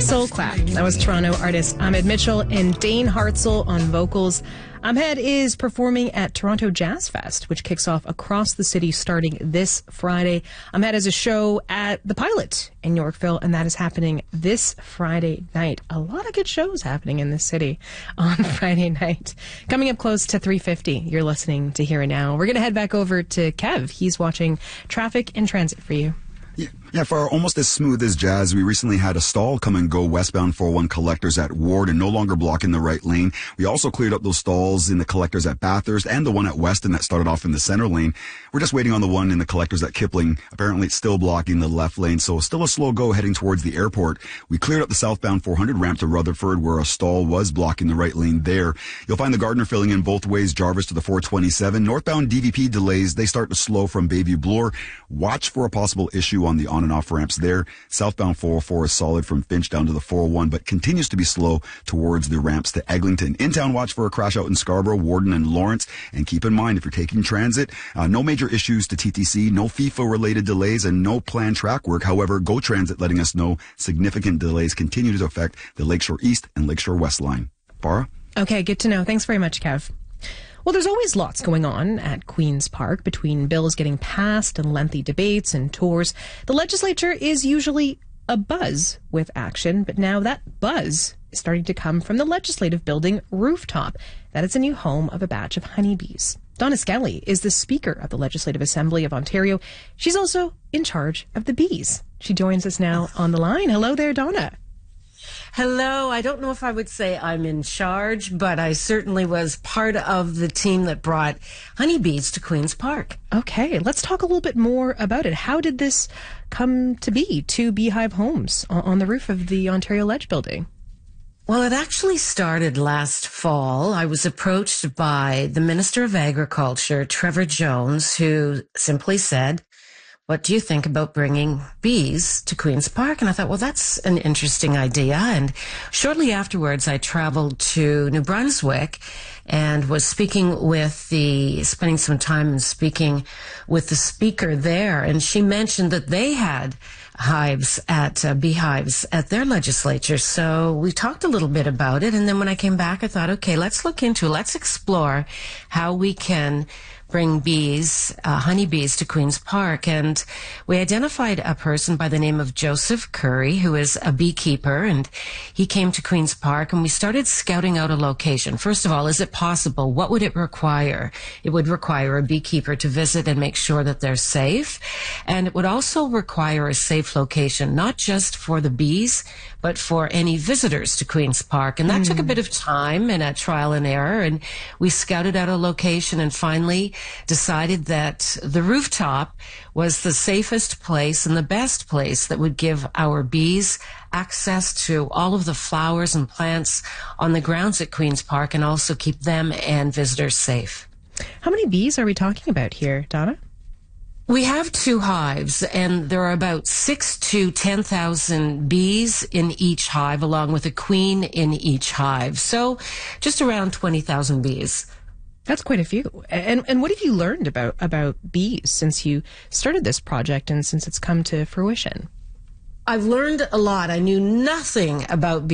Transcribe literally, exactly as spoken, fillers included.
Soul Clap. That was Toronto artist Ahmed Mitchell and Dane Hartzell on vocals. Ahmed is performing at Toronto Jazz Fest, which kicks off across the city starting this Friday. Ahmed has a show at The Pilot in Yorkville, and that is happening this Friday night. A lot of good shows happening in this city on Friday night. Coming up close to three fifty, you're listening to Here and Now. We're going to head back over to Kev. He's watching traffic and transit for you. Yeah, yeah, for almost as smooth as jazz, we recently had a stall come and go westbound four oh one collectors at Ward and no longer blocking the right lane. We also cleared up those stalls in the collectors at Bathurst and the one at Weston that started off in the center lane. We're just waiting on the one in the collectors at Kipling. Apparently it's still blocking the left lane, so still a slow go heading towards the airport. We cleared up the southbound four hundred ramp to Rutherford where a stall was blocking the right lane there. You'll find the Gardner filling in both ways, Jarvis to the four twenty-seven. Northbound D V P delays, they start to slow from Bayview Bloor. Watch for a possible issue on the on and off ramps there. Southbound four oh four is solid from Finch down to the four oh one, but continues to be slow towards the ramps to Eglinton. In town, watch for a crash out in Scarborough, Warden, and Lawrence. And keep in mind, if you're taking transit, uh, no major issues to T T C, no FIFA-related delays, and no planned track work. However, Go Transit letting us know significant delays continue to affect the Lakeshore East and Lakeshore West line. Farah? Okay, good to know. Thanks very much, Kev. Well, there's always lots going on at Queen's Park between bills getting passed and lengthy debates and tours. The legislature is usually abuzz with action, but now that buzz is starting to come from the legislative building rooftop. That is a new home of a batch of honeybees. Donna Skelly is the Speaker of the Legislative Assembly of Ontario. She's also in charge of the bees. She joins us now on the line. Hello there, Donna. Hello. I don't know if I would say I'm in charge, but I certainly was part of the team that brought honeybees to Queen's Park. Okay, let's talk a little bit more about it. How did this come to be, two beehive homes on the roof of the Ontario Ledge building? Well, it actually started last fall. I was approached by the Minister of Agriculture, Trevor Jones, who simply said, "What do you think about bringing bees to Queen's Park?" And I thought, well, that's an interesting idea. And shortly afterwards, I traveled to New Brunswick and was speaking with the, spending some time and speaking with the speaker there. And she mentioned that they had hives at, uh, beehives at their legislature. So we talked a little bit about it. And then when I came back, I thought, okay, let's look into it. Let's explore how we can bring bees, uh, honeybees to Queen's Park. And we identified a person by the name of Joseph Curry, who is a beekeeper, and he came to Queen's Park and we started scouting out a location. First of all, is it possible? What would it require? It would require a beekeeper to visit and make sure that they're safe. And it would also require a safe location, not just for the bees, but for any visitors to Queen's Park. And that mm. took a bit of time and a trial and error. And we scouted out a location and finally decided that the rooftop was the safest place and the best place that would give our bees access to all of the flowers and plants on the grounds at Queen's Park and also keep them and visitors safe. How many bees are we talking about here, Donna? We have two hives, and there are about six to ten thousand bees in each hive, along with a queen in each hive. So just around twenty thousand bees. That's quite a few. And and what have you learned about, about bees since you started this project and since it's come to fruition? I've learned a lot. I knew nothing about bees.